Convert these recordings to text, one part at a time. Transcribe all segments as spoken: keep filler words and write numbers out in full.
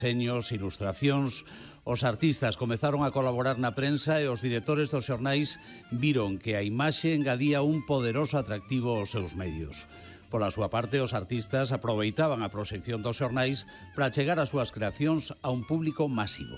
Deseños, ilustracións, os artistas comezaron a colaborar na prensa e os directores dos xornais viron que a imaxe engadía un poderoso atractivo aos seus medios. Pola súa parte, os artistas aproveitaban a proxección dos xornais para chegar as súas creacións a un público masivo.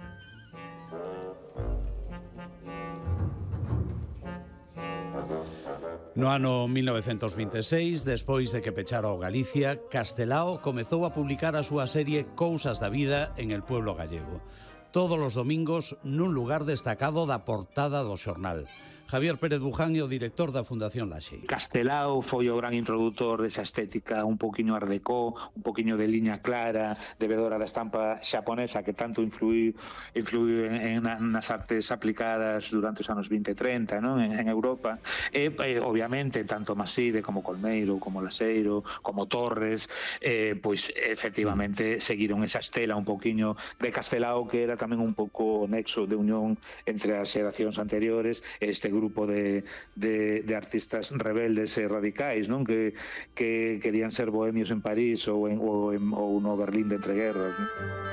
No ano mil novecentos vinte e seis, despois de que pechara o Galicia, Castelao comezou a publicar a súa serie Cousas da Vida en el pueblo gallego. Todos os domingos nun lugar destacado da portada do xornal. Javier Pérez Buján é o director da Fundación Laxeiro. Castelao foi o gran introdutor desa estética un poquinho art déco, un poquinho de liña clara, debedora da estampa xaponesa que tanto influiu, influiu en, en, nas artes aplicadas durante os anos vinte e treinta, non? En, en Europa. E, eh, obviamente, tanto Maside como Colmeiro, como Laxeiro, como Torres, eh, pois, efectivamente, seguiron esa estela un poquinho de Castelao, que era tamén un pouco nexo de unión entre as xeracións anteriores, este grupo de, de, de artistas rebeldes e radicais, non? Que, que querían ser bohemios en París ou, en, ou, en, ou no Berlín de entreguerras, non?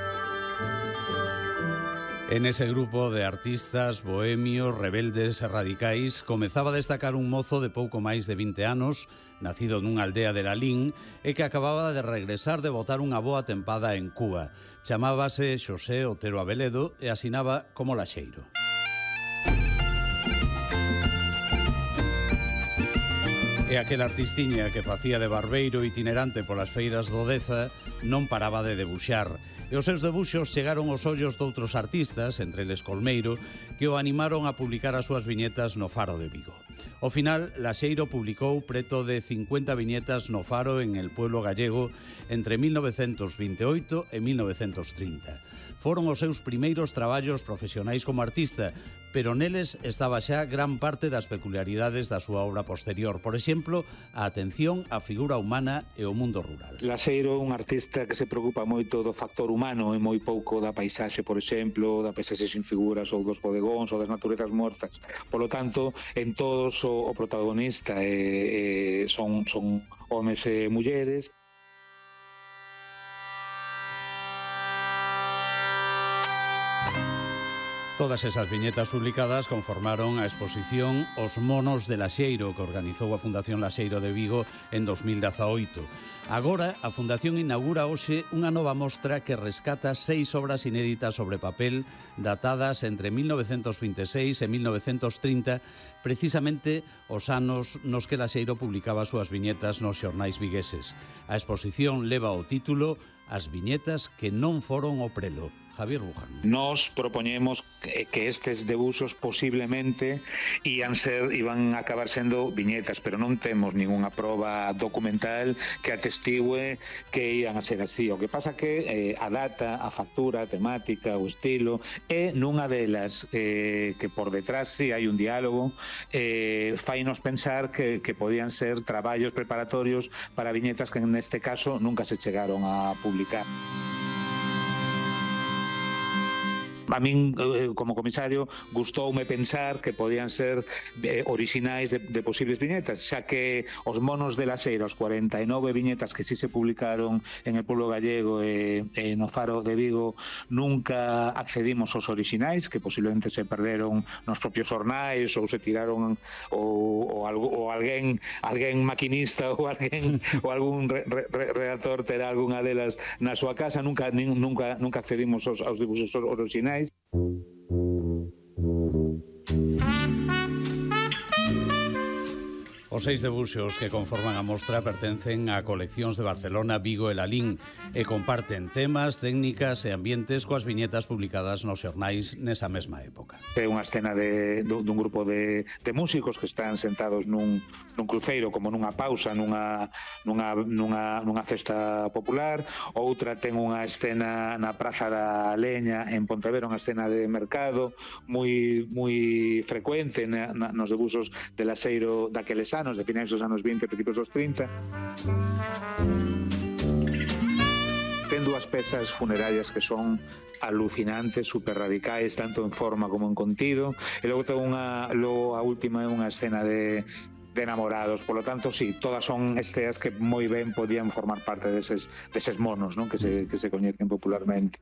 En ese grupo de artistas, bohemios, rebeldes e radicais comezaba a destacar un mozo de pouco máis de vinte anos, nacido nunha aldea de Lalín e que acababa de regresar de botar unha boa tempada en Cuba. Chamábase Xosé Otero Abeledo e asinaba como Laxeiro. E aquel artistiña que facía de barbeiro itinerante polas feiras do Deza non paraba de debuxar. E os seus debuxos chegaron aos ollos doutros artistas, entre eles Colmeiro, que o animaron a publicar as súas viñetas no Faro de Vigo. Ao final, Laxeiro publicou preto de cincuenta viñetas no Faro en el pueblo gallego entre mil novecentos vinte e oito e mil novecentos trinta. Foron os seus primeiros traballos profesionais como artista, pero neles estaba xa gran parte das peculiaridades da súa obra posterior. Por exemplo, a atención á figura humana e o mundo rural. Laxeiro é un artista que se preocupa moito do factor humano e moi pouco da paisaxe, por exemplo, da paisaxe sin figuras ou dos bodegóns ou das naturezas mortas. Por lo tanto, en todos o, o protagonista eh, eh, son, son homes e mulleres. Todas esas viñetas publicadas conformaron a exposición Os monos de Laxeiro, que organizou a Fundación Laxeiro de Vigo en dos mil dezaoito. Agora, a Fundación inaugura hoxe unha nova mostra que rescata seis obras inéditas sobre papel datadas entre mil novecentos vinte e seis e mil novecentos trinta, precisamente os anos nos que Laxeiro publicaba as súas viñetas nos xornais vigueses. A exposición leva o título As viñetas que non foron o prelo. Javier Buján. Nos propoñemos que, que estes debuxos posiblemente ian ser, iban a acabar sendo viñetas, pero non temos ningunha proba documental que atestigue que ian a ser así. O que pasa que eh, a data, a factura, a temática, o estilo, é nunha delas eh, que por detrás si sí, hai un diálogo, eh, fainos pensar que, que podían ser traballos preparatorios para viñetas que neste caso nunca se chegaron a publicar. A min, como comisario, gustoume pensar que podían ser eh, orixinais de, de posibles viñetas, xa que os monos de Laxeiro, as cuarenta e nove viñetas que sí se publicaron en el pueblo gallego e, e no Faro de Vigo, nunca accedimos aos orixinais, que posiblemente se perderon nos propios xornais ou se tiraron ou, ou, algo, ou alguén alguén maquinista ou alguén ou algún re, re, redactor terá algunha delas na súa casa. Nunca nin, nunca nunca accedimos aos, aos dibuxos orixinais. Os seis debuxos que conforman a mostra pertencen a coleccións de Barcelona, Vigo e Lalín e comparten temas, técnicas e ambientes coas viñetas publicadas nos xornais nesa mesma época. É unha escena de, dun grupo de, de músicos que están sentados nun, nun cruceiro, como nunha pausa, nunha, nunha, nunha, nunha festa popular. Outra ten unha escena na Praza da Leña en Pontevedra, unha escena de mercado moi, moi frecuente na, na, nos debuxos de Laxeiro daqueles anos, de finais dos anos vinte e principios dos trinta. Ten dúas pezas funerarias que son alucinantes, super radicais, tanto en forma como en contido, e logo ten unha, logo a última é unha escena de de enamorados. Por lo tanto, sí, todas son esteas que moi ben podían formar parte deses, deses monos, non? Que se, que se coñecen popularmente.